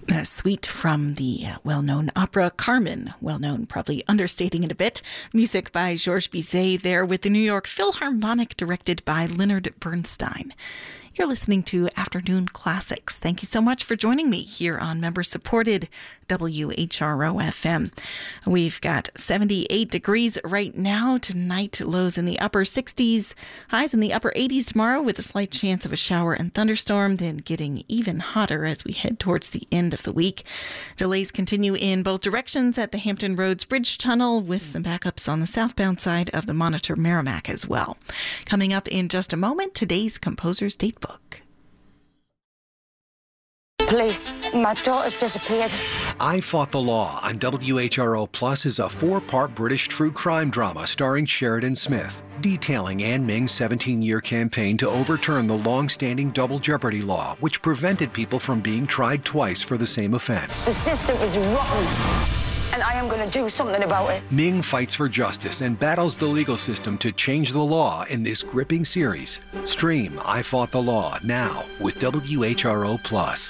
A suite from the well-known opera Carmen, well-known, probably understating it a bit. Music by Georges Bizet there with the New York Philharmonic, directed by Leonard Bernstein. You're listening to Afternoon Classics. Thank you so much for joining me here on member-supported WHRO-FM. We've got 78 degrees right now. Tonight, lows in the upper 60s, highs in the upper 80s tomorrow with a slight chance of a shower and thunderstorm, then getting even hotter as we head towards the end of the week. Delays continue in both directions at the Hampton Roads Bridge Tunnel with some backups on the southbound side of the Monitor Merrimack as well. Coming up in just a moment, today's Composer's Datebook. Police, my daughter's disappeared. I Fought the Law on WHRO Plus is a 4-part British true crime drama starring Sheridan Smith, detailing Anne Ming's 17-year campaign to overturn the long-standing double jeopardy law, which prevented people from being tried twice for the same offense. The system is rotten, and I am going to do something about it. Ming fights for justice and battles the legal system to change the law in this gripping series. Stream I Fought the Law now with WHRO Plus.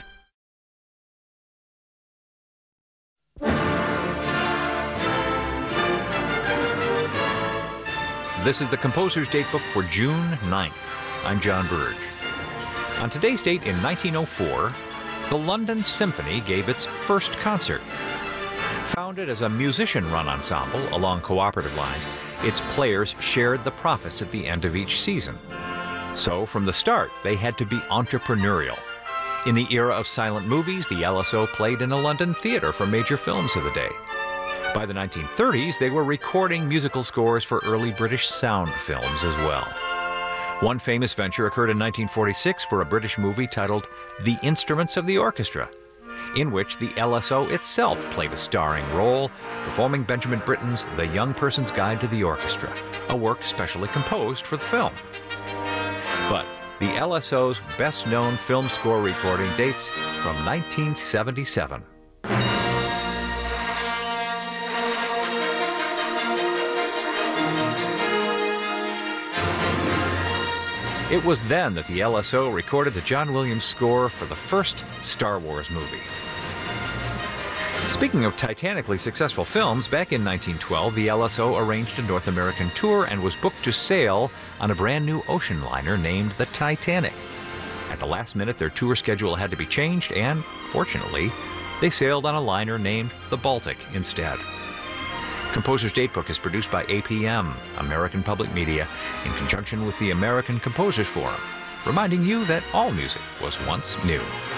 This is the Composer's Datebook for June 9th. I'm John Burge. On today's date in 1904, the London Symphony gave its first concert. Founded as a musician-run ensemble along cooperative lines, its players shared the profits at the end of each season. So, from the start, they had to be entrepreneurial. In the era of silent movies, the LSO played in a London theater for major films of the day. By the 1930s, they were recording musical scores for early British sound films as well. One famous venture occurred in 1946 for a British movie titled The Instruments of the Orchestra, in which the LSO itself played a starring role, performing Benjamin Britten's The Young Person's Guide to the Orchestra, a work specially composed for the film. But the LSO's best-known film score recording dates from 1977. It was then that the LSO recorded the John Williams score for the first Star Wars movie. Speaking of titanically successful films, back in 1912, the LSO arranged a North American tour and was booked to sail on a brand new ocean liner named the Titanic. At the last minute, their tour schedule had to be changed, and, fortunately, they sailed on a liner named the Baltic instead. Composer's Datebook is produced by APM, American Public Media, in conjunction with the American Composers Forum, reminding you that all music was once new.